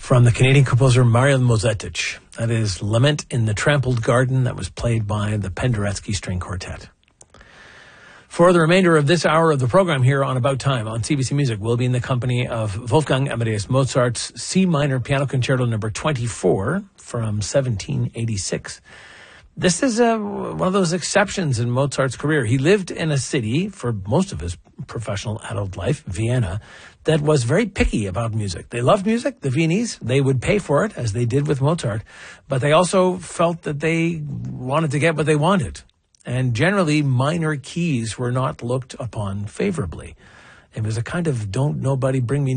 from the Canadian composer Marian Mozetic. That is Lament in the Trampled Garden, that was played by the Penderecki String Quartet. For the remainder of this hour of the program here on About Time on CBC Music, we'll be in the company of Wolfgang Amadeus Mozart's C minor piano concerto number 24 from 1786. This is one of those exceptions in Mozart's career. He lived in a city for most of his professional adult life, Vienna, that was very picky about music. They loved music, the Viennese. They would pay for it, as they did with Mozart, but they also felt that they wanted to get what they wanted. And generally, minor keys were not looked upon favorably. It was a kind of don't nobody bring me